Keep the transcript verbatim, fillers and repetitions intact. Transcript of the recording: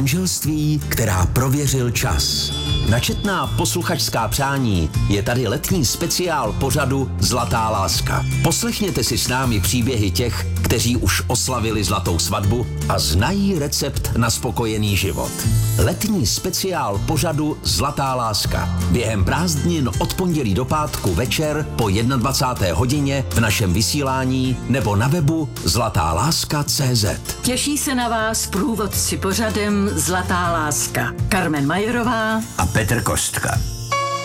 manželství, která prověřil čas. Načetná posluchačská přání je tady letní speciál pořadu Zlatá láska. Poslechněte si s námi příběhy těch, kteří už oslavili zlatou svatbu a znají recept na spokojený život. Letní speciál pořadu Zlatá láska. Během prázdnin od pondělí do pátku večer po dvacáté jedné hodině v našem vysílání nebo na webu zlatá láska tečka cé zet. Těší se na vás průvodci pořadem Zlatá láska. Karmen Majerová a Petr Kostka.